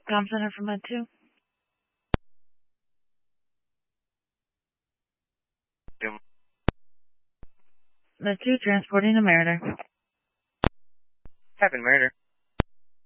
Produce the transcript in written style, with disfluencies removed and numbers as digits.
Com Center for Med 2. Med 2 transporting a murder. Happened murder.